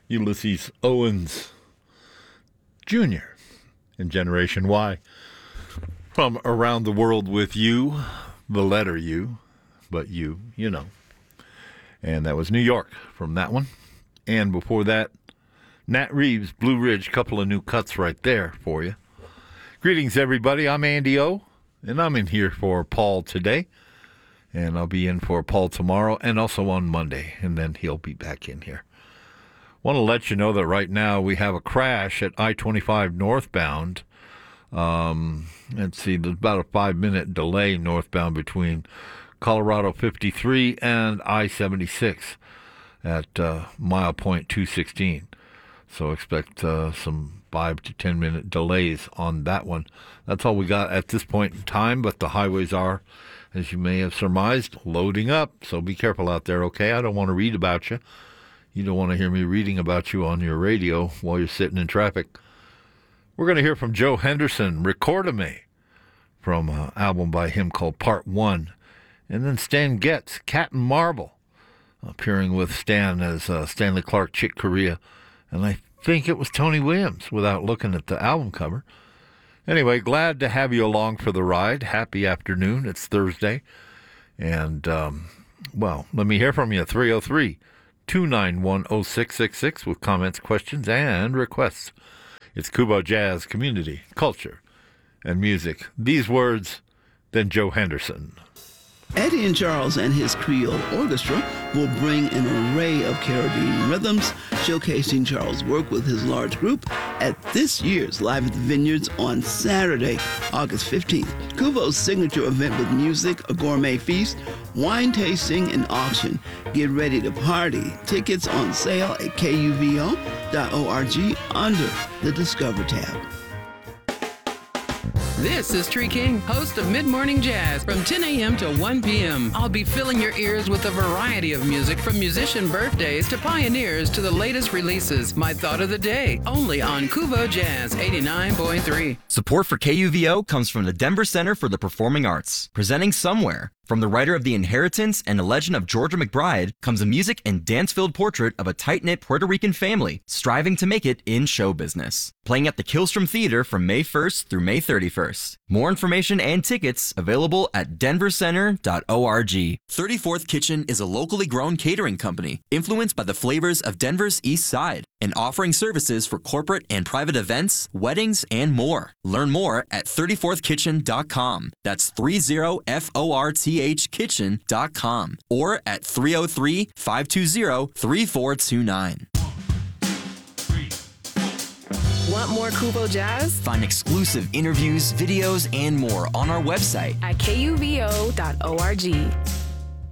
Ulysses Owens Jr. in Generation Y. From Around the World with You, the letter U, but you know. And that was New York from that one. And before that, Nat Reeves, Blue Ridge, couple of new cuts right there for you. Greetings, everybody. I'm Andy O, and I'm in here for Paul today. And I'll be in for Paul tomorrow and also on Monday, and then he'll be back in here. Want to let you know that right now we have a crash at I-25 northbound. Let's see, there's about a 5-minute delay northbound between Colorado 53 and I-76 at mile point 216. So expect some 5 to 10 minute delays on that one. That's all we got at this point in time, but the highways are, as you may have surmised, loading up. So be careful out there, okay? I don't want to read about you. You don't want to hear me reading about you on your radio while you're sitting in traffic. We're going to hear from Joe Henderson, Record-A-Me, from an album by him called Part 1. And then Stan Getz, Cat and Marble, appearing with Stan as Stanley Clark, Chick Corea. And I think it was Tony Williams, without looking at the album cover. Anyway, glad to have you along for the ride. Happy afternoon. It's Thursday. And, well, let me hear from you. 303-291-0666 with comments, questions, and requests. It's Kubo Jazz, community, culture, and music. These words, then Joe Henderson. Eddie and Charles and his Creole Orchestra will bring an array of Caribbean rhythms, showcasing Charles' work with his large group at this year's Live at the Vineyards on Saturday, August 15th. Kubo's signature event with music, a gourmet feast, wine tasting, and auction. Get ready to party. Tickets on sale at kuvo.org under the Discover tab. This is Tree King, host of Mid-Morning Jazz from 10 a.m. to 1 p.m. I'll be filling your ears with a variety of music from musician birthdays to pioneers to the latest releases. My thought of the day, only on Kubo Jazz 89.3. Support for KUVO comes from the Denver Center for the Performing Arts, presenting Somewhere. From the writer of The Inheritance and the legend of Georgia McBride comes a music and dance-filled portrait of a tight-knit Puerto Rican family striving to make it in show business. Playing at the Killstrom Theater from May 1st through May 31st. More information and tickets available at denvercenter.org. 34th Kitchen is a locally grown catering company influenced by the flavors of Denver's East Side and offering services for corporate and private events, weddings, and more. Learn more at 34thkitchen.com. That's 30FORTHkitchen.com or at 303-520-3429. Want more Kubo Jazz? Find exclusive interviews, videos, and more on our website At kuvo.org.